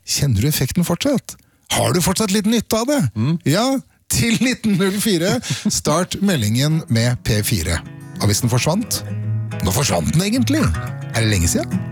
Kjenner du effekten fortsatt? Har du fortsatt litt nytte av det? Ja, til 1904 start meldingen med P4. Avisen forsvant. Nå forsvant den egentlig. Er det lenge siden?